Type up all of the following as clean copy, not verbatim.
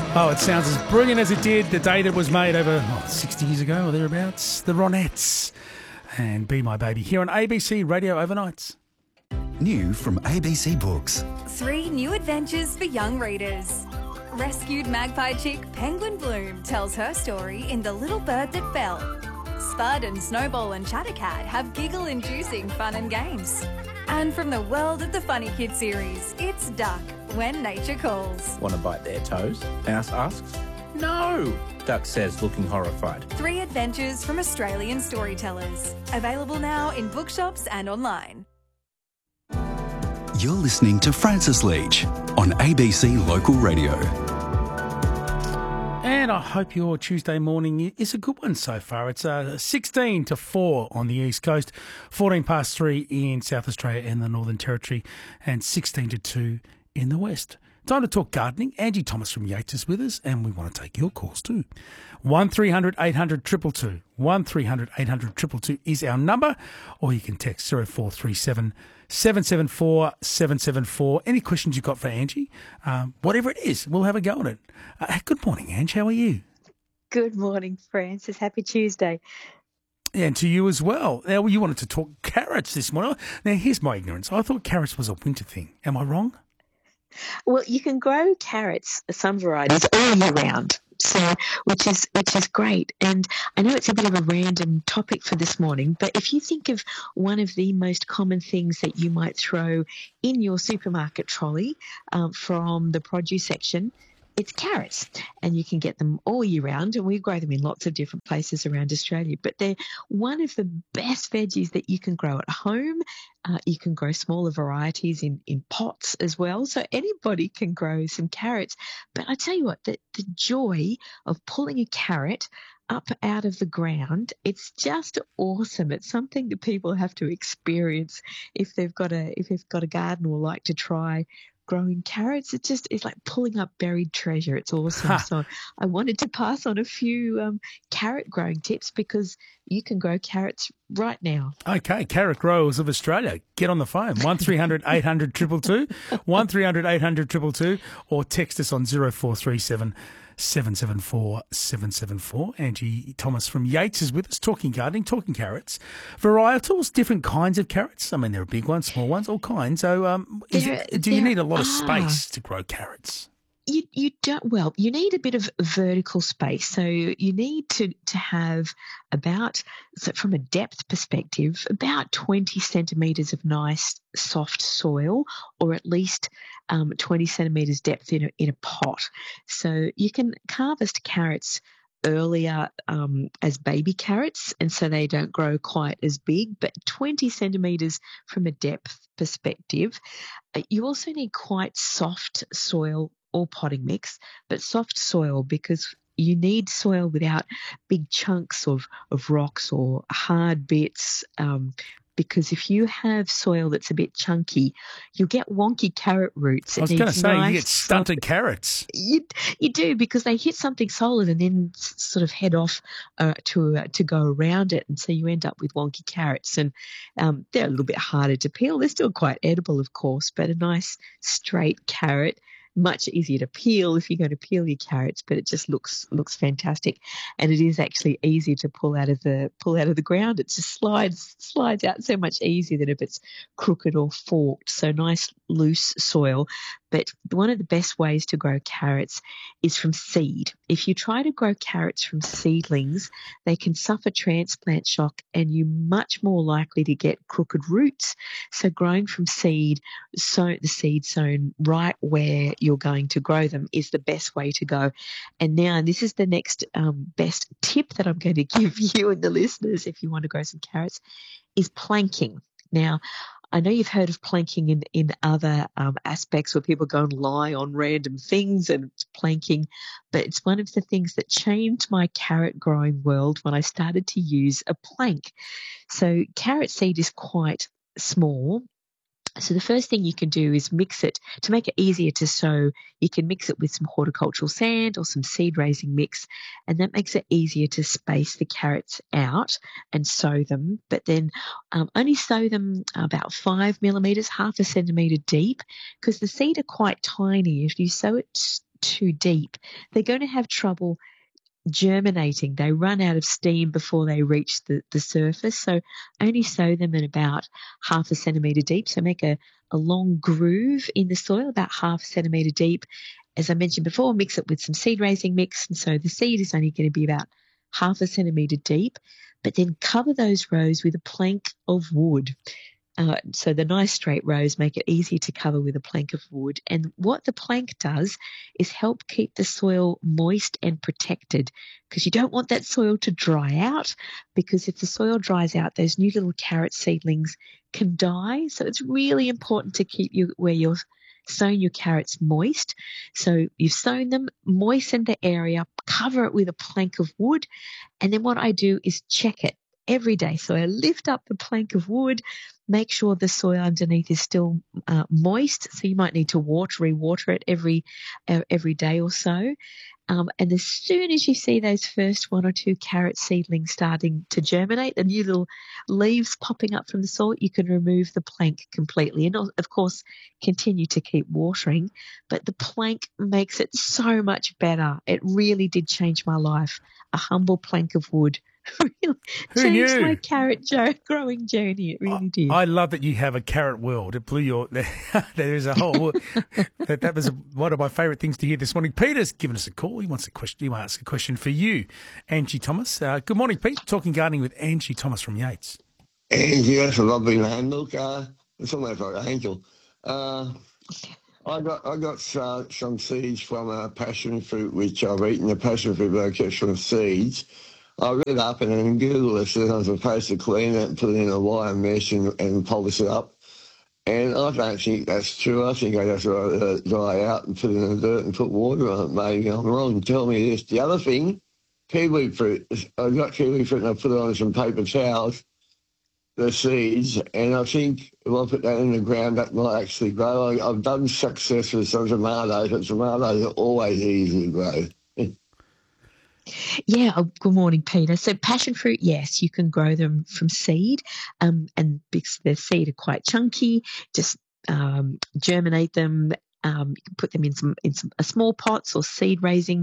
Oh, it sounds as brilliant as it did the day that it was made over 60 years ago or thereabouts. The Ronettes and Be My Baby here on ABC Radio Overnights. New from ABC Books. 3 new adventures for young readers. Rescued magpie chick Penguin Bloom tells her story in The Little Bird That Fell. Spud and Snowball and Chattercat have giggle-inducing fun and games. And from the world of the Funny Kid series, it's Duck, When Nature Calls. Want to bite their toes? Mouse asks. No, Duck says, looking horrified. 3 adventures from Australian storytellers. Available now in bookshops and online. You're listening to Francis Leach on ABC Local Radio. And I hope your Tuesday morning is a good one so far. It's 16 to 4 on the East Coast, 14 past 3 in South Australia and the Northern Territory, and 16 to 2 in the West. Time to talk gardening. Angie Thomas from Yates is with us, and we want to take your calls too. 1300 800 222. 1300 800 222 is our number, or you can text 0437 774 774. Any questions you've got for Angie, whatever it is, we'll have a go at it. Good morning, Ange. How are you? Good morning, Francis. Happy Tuesday. And to you as well. Now, you wanted to talk carrots this morning. Now, here's my ignorance. I thought carrots was a winter thing. Am I wrong? Well, you can grow carrots, some varieties, all year round. So, which is great. And I know it's a bit of a random topic for this morning, but if you think of one of the most common things that you might throw in your supermarket trolley from the produce section, it's carrots, and you can get them all year round, and we grow them in lots of different places around Australia, but they're one of the best veggies that you can grow at home. You can grow smaller varieties in pots as well, so anybody can grow some carrots. But I tell you what, the joy of pulling a carrot up out of the ground, it's just awesome. It's something that people have to experience if they've got a garden or like to try growing carrots. It's like pulling up buried treasure. It's awesome. So I wanted to pass on a few carrot growing tips, because you can grow carrots right now. Okay, carrot growers of Australia, get on the phone. 1300 800 222, 1300 800 222, or text us on 0437 774 774. Angie Thomas from Yates is with us, talking gardening, talking carrots. Varietals, different kinds of carrots. I mean, there are big ones, small ones, all kinds. So do you need a lot of space to grow carrots? You don't. Well, you need a bit of vertical space. So you need to have about, so from a depth perspective, about 20 centimetres of nice soft soil, or at least 20 centimetres depth in a pot. So you can harvest carrots earlier as baby carrots, and so they don't grow quite as big, but 20 centimetres from a depth perspective. You also need quite soft soil or potting mix, but soft soil, because you need soil without big chunks of rocks or hard bits, because if you have soil that's a bit chunky, you'll get wonky carrot roots. I was going to say, you get stunted carrots. You do, because they hit something solid and then sort of head off to go around it, and so you end up with wonky carrots. And they're a little bit harder to peel. They're still quite edible, of course, but a nice straight carrot, much easier to peel if you're going to peel your carrots, but it just looks fantastic, and it is actually easy to pull out of the ground. It just slides out so much easier than if it's crooked or forked. So nice loose soil. But one of the best ways to grow carrots is from seed. If you try to grow carrots from seedlings, they can suffer transplant shock, and you're much more likely to get crooked roots. So growing from seed, the seed sown right where you're going to grow them, is the best way to go. And now this is the next best tip that I'm going to give you and the listeners if you want to grow some carrots, is planking. Now, I know you've heard of planking in other aspects where people go and lie on random things and planking, but it's one of the things that changed my carrot growing world when I started to use a plank. So carrot seed is quite small. So the first thing you can do is mix it. To make it easier to sow, you can mix it with some horticultural sand or some seed raising mix, and that makes it easier to space the carrots out and sow them. But then only sow them about 5 millimetres, half a centimetre deep, because the seed are quite tiny. If you sow it too deep, they're going to have trouble germinating. They run out of steam before they reach the surface. So only sow them in about 0.5 centimetre deep. So make a long groove in the soil, about 0.5 centimetre deep. As I mentioned before, mix it with some seed raising mix. And so the seed is only going to be about 0.5 centimetre deep, but then cover those rows with a plank of wood. So the nice straight rows make it easy to cover with a plank of wood. And what the plank does is help keep the soil moist and protected, because you don't want that soil to dry out, because if the soil dries out, those new little carrot seedlings can die. So it's really important to keep where you're sowing your carrots moist. So you've sown them, moisten the area, cover it with a plank of wood. And then what I do is check it every day. So I lift up the plank of wood, make sure the soil underneath is still moist. So you might need to re-water it every day or so. And as soon as you see those first 1 or 2 carrot seedlings starting to germinate, the new little leaves popping up from the soil, you can remove the plank completely. And of course, continue to keep watering. But the plank makes it so much better. It really did change my life. A humble plank of wood really changed my carrot growing journey. It really did. I love that you have a carrot world. It blew your. There is a whole. that was one of my favourite things to hear this morning. Peter's given us a call. He wants a question. He wants to ask a question for you, Angie Thomas. Good morning, Pete. Talking gardening with Angie Thomas from Yates. Angie, that's a lovely name. Look, it's almost like Angel. I got some seeds from a passion fruit, which I've eaten the passion fruit that I kept from seeds. I read up and in Google it says I'm supposed to clean it and put it in a wire mesh and polish it up. And I don't think that's true. I think I just let it dry out and put it in the dirt and put water on it. Maybe I'm wrong. Tell me this. The other thing, kiwi fruit. I got kiwi fruit and I put it on some paper towels, the seeds, and I think if I put that in the ground, that might actually grow. I've done success with some tomatoes, but tomatoes are always easy to grow. Yeah, good morning, Peter. So passion fruit, yes, you can grow them from seed, and because the seed are quite chunky, just germinate them. You can put them in some small pots or seed raising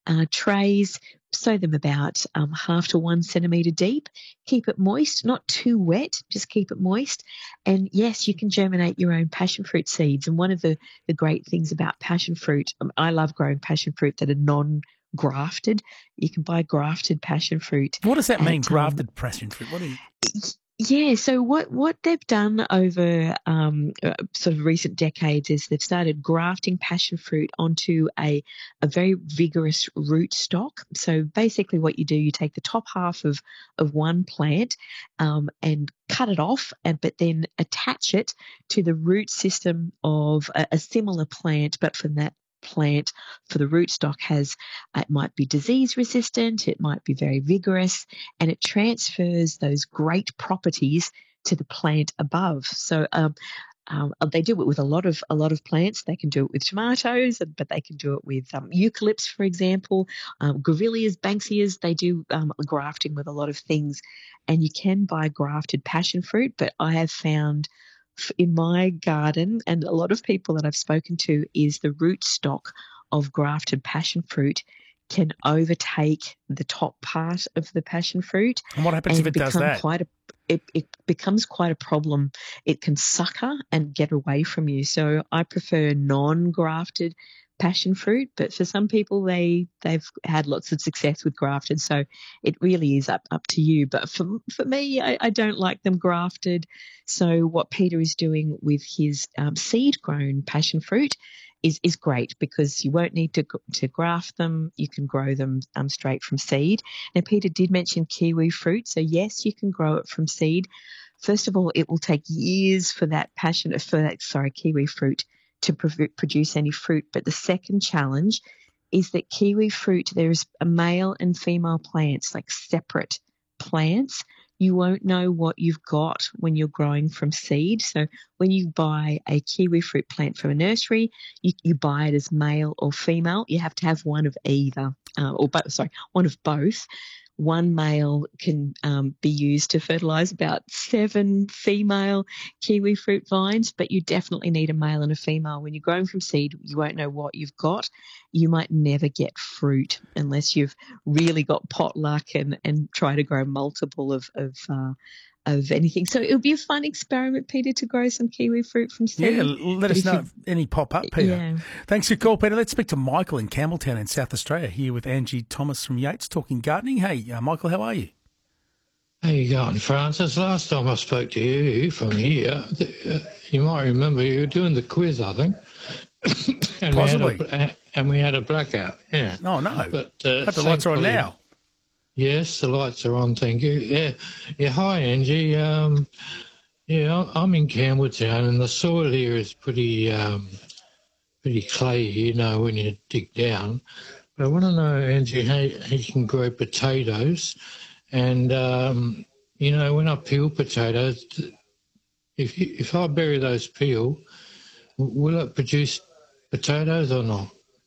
trays. Sow them about 0.5 to 1 centimetre deep. Keep it moist, not too wet, just keep it moist. And yes, you can germinate your own passion fruit seeds. And one of the great things about passion fruit, I love growing passion fruit that are non-grafted. You can buy grafted passion fruit. What does that mean, grafted passion fruit? What do you... Yeah, so what they've done over sort of recent decades is they've started grafting passion fruit onto a very vigorous root stock. So basically what you do, you take the top half of one plant and cut it off, but then attach it to the root system of a similar plant, but from that plant for the rootstock it might be disease resistant, it might be very vigorous, and it transfers those great properties to the plant above. So they do it with a lot of plants. They can do it with tomatoes, but they can do it with eucalypts, for example, grevilleas, banksias. They do grafting with a lot of things, and you can buy grafted passion fruit. But I have found in my garden, and a lot of people that I've spoken to, is the root stock of grafted passion fruit can overtake the top part of the passion fruit. And what happens if it does that? It becomes quite a problem. It can sucker and get away from you. So I prefer non-grafted passion fruit, but for some people they've had lots of success with grafted, so it really is up to you. But for me, I don't like them grafted. So what Peter is doing with his seed grown passion fruit is great, because you won't need to graft them. You can grow them straight from seed. Now Peter did mention kiwi fruit, so yes, you can grow it from seed. First of all, it will take years for that kiwi fruit to produce any fruit. But the second challenge is that kiwi fruit, there's a male and female plants, like separate plants. You won't know what you've got when you're growing from seed. So when you buy a kiwi fruit plant from a nursery, you buy it as male or female. You have to have one of either, one of both. one male can be used to fertilise about 7 female kiwi fruit vines, but you definitely need a male and a female. When you're growing from seed, you won't know what you've got. You might never get fruit unless you've really got pot luck and try to grow multiple of anything. So it would be a fun experiment, Peter, to grow some kiwi fruit from seed. Yeah, let us know if any pop up, Peter. Yeah. Thanks for your call, Peter. Let's speak to Michael in Campbelltown in South Australia here with Angie Thomas from Yates talking gardening. Hey, Michael, how are you? How you going, Francis? Last time I spoke to you from here, you might remember you were doing the quiz, I think. And possibly. We had a blackout, yeah. Oh, no. But the lights are on now. Yes, the lights are on, thank you. Yeah. Hi, Angie. I'm in Campbelltown, and the soil here is pretty clayey, when you dig down. But I want to know, Angie, how you can grow potatoes. And, when I peel potatoes, if I bury those peel, will it produce potatoes or not?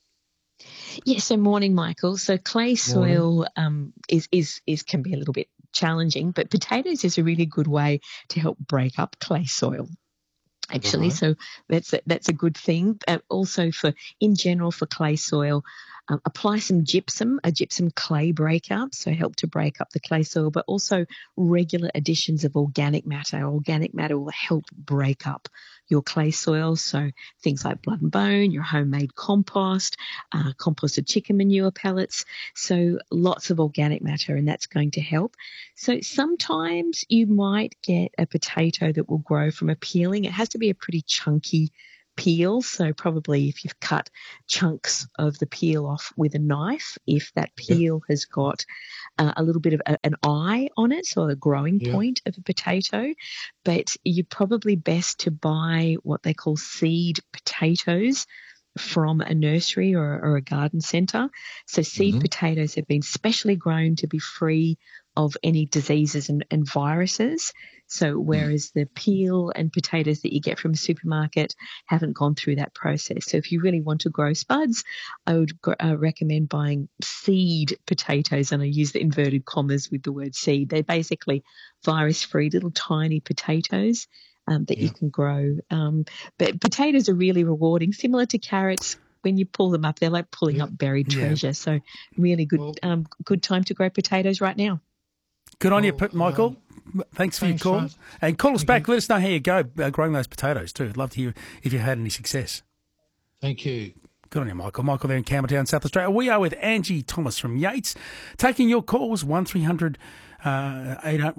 Yes, so morning, Michael. So clay soil is can be a little bit challenging, but potatoes is a really good way to help break up clay soil. Actually, so that's a good thing. Also, in general for clay soil, apply some a gypsum clay breaker, so help to break up the clay soil, but also regular additions of organic matter. Organic matter will help break up your clay soil, so things like blood and bone, your homemade compost, composted chicken manure pellets, so lots of organic matter, and that's going to help. So sometimes you might get a potato that will grow from a peeling. It has to be a pretty chunky peel, so probably if you've cut chunks of the peel off with a knife, if that peel has got a little bit of an eye on it, so a growing point of a potato, but you're probably best to buy what they call seed potatoes from a nursery or a garden centre. So seed potatoes have been specially grown to be free of any diseases and viruses. So whereas the peel and potatoes that you get from a supermarket haven't gone through that process. So if you really want to grow spuds, I would recommend buying seed potatoes, and I use the inverted commas with the word seed. They're basically virus-free little tiny potatoes that you can grow. But potatoes are really rewarding, similar to carrots. When you pull them up, they're like pulling up buried treasure. So really good good time to grow potatoes right now. Good on you, Michael. Thanks for your call. Franz. And call us back. Let us know how you go growing those potatoes too. I'd love to hear if you had any success. Thank you. Good on you, Michael. Michael there in Campbelltown, South Australia. We are with Angie Thomas from Yates. Taking your calls, 1300 800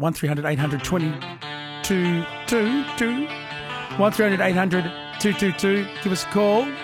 222 1300 800 222. Give us a call.